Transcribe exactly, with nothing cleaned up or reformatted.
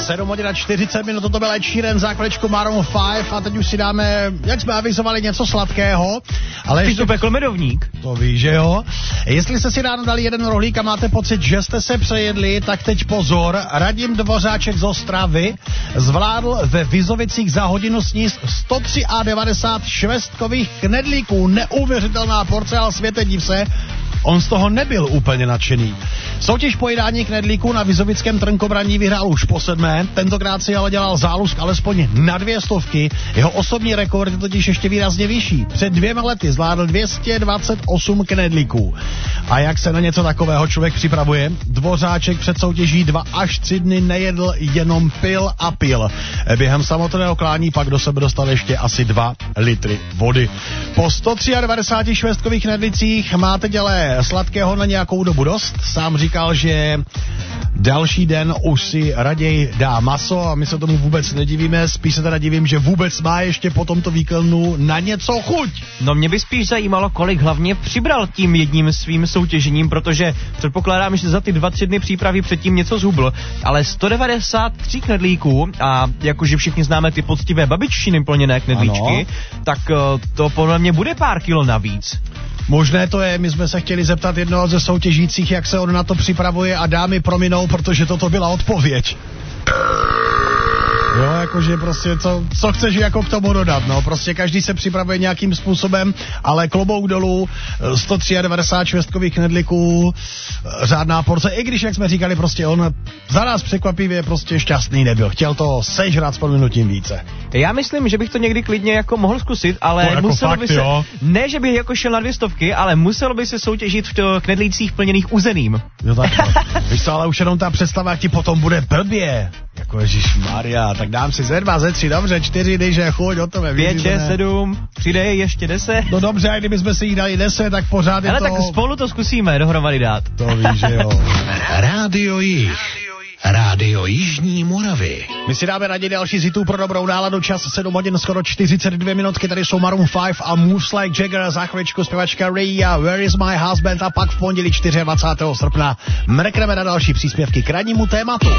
sedm hodin a čtyřicet minut, to byl Ed Sheeran, základečku Maroon pět a teď už si dáme, jak jsme avizovali, něco sladkého. Ale ty jsi to pekl medovník. To víš, že jo. Jestli jste si ráno dali jeden rohlík a máte pocit, že jste se přejedli, tak teď pozor. Radim Dvořáček z Ostravy zvládl ve Vizovicích za hodinu sníst sto devadesát tři švestkových knedlíků. Neuvěřitelná porce, ale světe div se, on z toho nebyl úplně nadšený. Soutěž pojídání knedlíků na Vizovickém Trnkobraní vyhrál už po sedmé, tentokrát si ale dělal zálusk alespoň na dvě stovky. Jeho osobní rekord je totiž ještě výrazně vyšší. Před dvěma lety zvládl dvě stě dvacet osm knedlíků. A jak se na něco takového člověk připravuje? Dvořáček před soutěží dva až tři dny nejedl, jenom pil a pil. Během samotného klání pak do sebe dostal ještě asi dva litry vody. Po sto devadesát tři švestkových knedlicích máte dělé sladkého na nějakou dobu dost. Sám říkal, že další den už si raději dá maso a my se tomu vůbec nedivíme, spíš se teda divím, že vůbec má ještě po tomto víkendu na něco chuť. No mě by spíš zajímalo, kolik hlavně přibral tím jedním svým soutěžením, protože předpokládám, že za ty dva, tři dny přípravy předtím něco zhubl, ale sto devadesát tři knedlíků a jakože všichni známe ty poctivé babiččiny plněné knedlíčky, ano, tak to podle mě bude pár kilo navíc. Možné to je, my jsme se chtěli zeptat jednoho ze soutěžících, jak se on na to připravuje a dámy prominou, protože toto byla odpověď. Jo, jakože prostě, co, co chceš jako k tomu dodat, no, prostě každý se připravuje nějakým způsobem, ale klobouk dolů, sto devadesát tři švestkových knedlíků, řádná porce, i když, jak jsme říkali, prostě on za nás překvapivě prostě šťastný nebyl, chtěl to sežrat s prominutím více. Já myslím, že bych to někdy klidně jako mohl zkusit, ale no, jako muselo fakt, by se, jo. Ne, že bych jako šel na dvě stovky, ale muselo by se soutěžit v knedlících plněných uzeným. Jo, tak no. Víš co, ale už jenom ta představa, jak ti potom bude blbě. Jako ježišmarja, tak dám si ze dva, ze tři, dobře, čtyři, dejže chuť, o tome víš. Pět, šest, sedm, přidej, ještě deset. No dobře, a kdybychom si jí dali deset, tak pořád je ale to... Ale tak spolu to zkusíme dohromady dát. To víš, že jo. Rádio Jih. Rádio Jižní Moravy. My si dáme raději další z hitů pro dobrou náladu, čas sedm hodin, skoro čtyřicet dvě minutky, tady jsou Maroon pět a Moves Like Jagger, za chvíličku zpěvačka Rhea, Where is my husband a pak v pondělí dvacátého čtvrtého srpna mrkneme na další příspěvky k rannímu tématu.